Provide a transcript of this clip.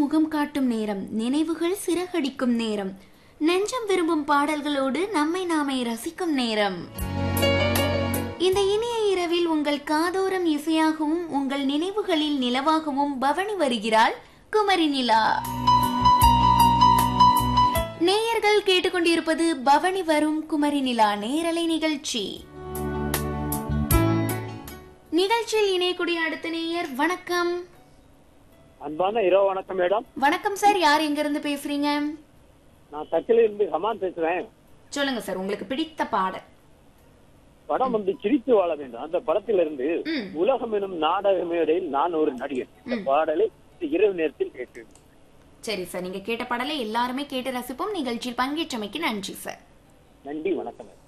முகம் காட்டும் நேரம், நினைவுகள் சிறகடிக்கும் நேரம், நெஞ்சம் விரும்பும் பாடல்களோடு நம்மை நாமே ரசிக்கும் நேரம். இந்த இனிய இரவில் உங்கள் காதோரம் இசையாகவும் உங்கள் நினைவுகளில் நிலவாகவும் பவனி வருகிறாள் குமரி நிலா. நேயர்கள் கேட்டுக்கொண்டிருப்பது பவனி வரும் குமரி நிலா நேரலை நிகழ்ச்சி. நிகழ்ச்சியில் இணையக்கூடிய அடுத்த நேயர். வணக்கம். அன்பான இரவு வணக்கம் மேடம். வணக்கம் சார், யார் எங்க இருந்து பேசுறீங்க? நான் தக்கில இருந்து ஹமான் பேசுறேன். சொல்லுங்க சார், உங்களுக்கு பிடித்த பாடல். படம் சிரித்து வாழ வேண்டும். அந்த படத்திலிருந்து உலகம் எனும் நாடக மேடையில் நான் ஒரு நடிகர். இந்த பாடலை இரவு நேரத்தில் கேட்டு. சரி சார், நீங்க கேட்ட பாடலை எல்லாருமே கேட்டு ரசிப்போம். நிகழ்ச்சியில் பங்கேற்றமைக்கு நன்றி சார். நன்றி, வணக்கம்.